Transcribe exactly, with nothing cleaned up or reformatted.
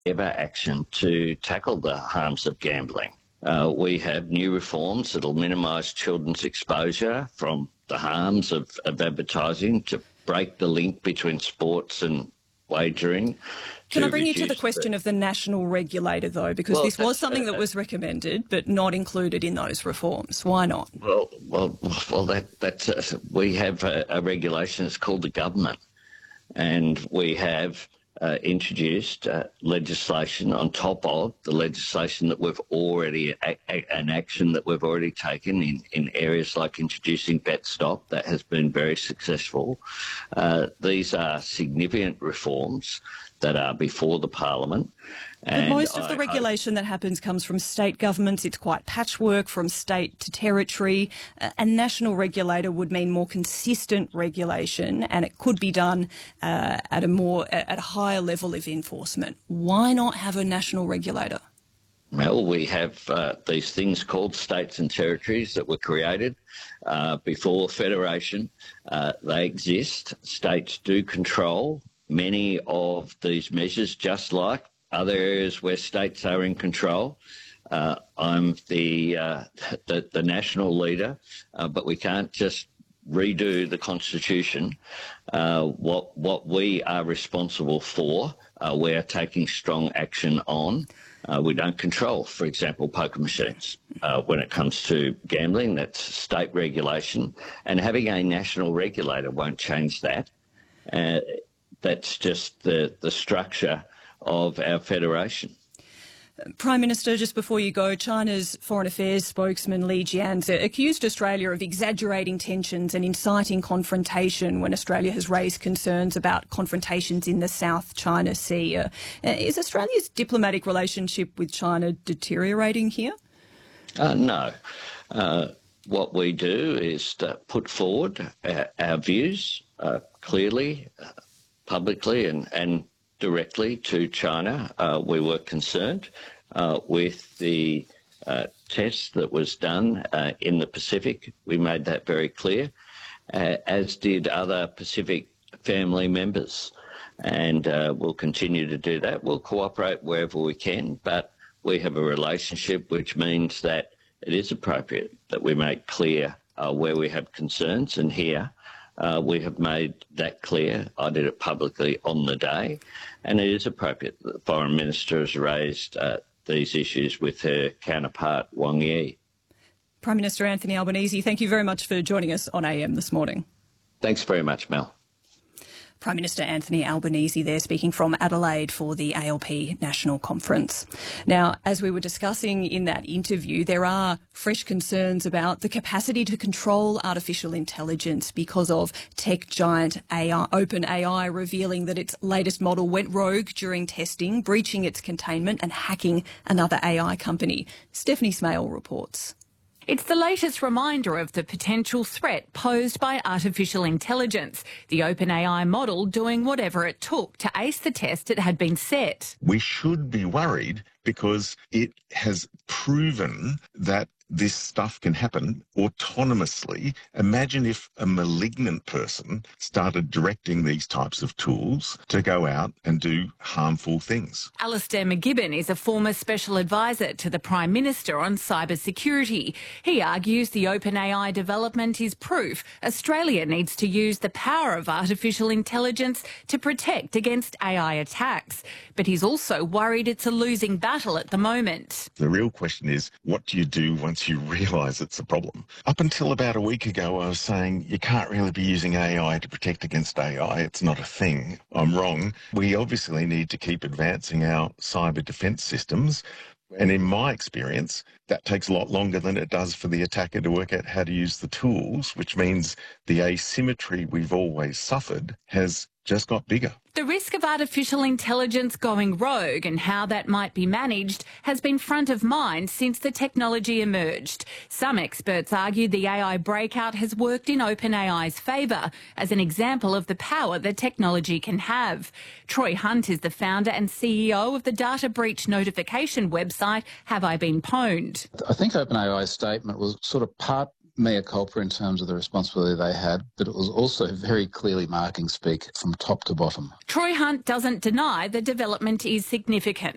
ever action to tackle the harms of gambling. Uh, we have new reforms that will minimise children's exposure from the harms of, of advertising, to break the link between sports and wagering. Can I bring you to the question the, of the national regulator, though, because well, this was something uh, that was recommended but not included in those reforms. Why not? Well, well, well. That that's uh, we have a, a regulation. It's called the government, and we have uh, introduced uh, legislation on top of the legislation that we've already a, a, an action that we've already taken in, in areas like introducing BetStop. That has been very successful. Uh, these are significant reforms that are before the Parliament. But most of the regulation that happens comes from state governments. It's quite patchwork from state to territory. A national regulator would mean more consistent regulation, and it could be done uh, at a more at a higher level of enforcement. Why not have a national regulator? Well, we have uh, these things called states and territories that were created uh, before federation. Uh, they exist. States do control many of these measures, just like other areas where states are in control. Uh, I'm the, uh, the the national leader, uh, but we can't just redo the Constitution. Uh, what what we are responsible for, uh, we are taking strong action on. Uh, we don't control, for example, poker machines. Uh, when it comes to gambling, that's state regulation, and having a national regulator won't change that. Uh, that's just the, the structure of our federation. Prime Minister, just before you go, China's Foreign Affairs spokesman Li Jian accused Australia of exaggerating tensions and inciting confrontation when Australia has raised concerns about confrontations in the South China Sea. Uh, is Australia's diplomatic relationship with China deteriorating here? Uh, no. Uh, what we do is to put forward our, our views uh, clearly, uh, publicly and, and directly to China. Uh, we were concerned uh, with the uh, test that was done uh, in the Pacific. We made that very clear, uh, as did other Pacific family members. And uh, we'll continue to do that. We'll cooperate wherever we can, but we have a relationship which means that it is appropriate that we make clear uh, where we have concerns. And here, Uh, we have made that clear. I did it publicly on the day, and it is appropriate that the Foreign Minister has raised uh, these issues with her counterpart, Wang Yi. Prime Minister Anthony Albanese, thank you very much for joining us on A M this morning. Thanks very much, Mel. Prime Minister Anthony Albanese there, speaking from Adelaide for the A L P National Conference. Now, as we were discussing in that interview, there are fresh concerns about the capacity to control artificial intelligence because of tech giant A I, OpenAI revealing that its latest model went rogue during testing, breaching its containment and hacking another A I company. Stephanie Smale reports. It's the latest reminder of the potential threat posed by artificial intelligence, the OpenAI model doing whatever it took to ace the test it had been set. We should be worried because it has proven that this stuff can happen autonomously. Imagine if a malignant person started directing these types of tools to go out and do harmful things. Alistair McGibbon is a former special advisor to the Prime Minister on cybersecurity. He argues the OpenAI development is proof Australia needs to use the power of artificial intelligence to protect against A I attacks. But he's also worried it's a losing battle at the moment. The real question is, what do you do once you realise it's a problem? Up until about a week ago, I was saying you can't really be using A I to protect against A I. It's not a thing. I'm wrong. We obviously need to keep advancing our cyber defence systems. And in my experience, that takes a lot longer than it does for the attacker to work out how to use the tools, which means the asymmetry we've always suffered has just got bigger. The risk of artificial intelligence going rogue and how that might be managed has been front of mind since the technology emerged. Some experts argue the A I breakout has worked in OpenAI's favour as an example of the power the technology can have. Troy Hunt is the founder and C E O of the data breach notification website Have I Been Pwned? I think OpenAI's statement was sort of part mea culpa in terms of the responsibility they had, but it was also very clearly marking speak from top to bottom. Troy Hunt doesn't deny the development is significant.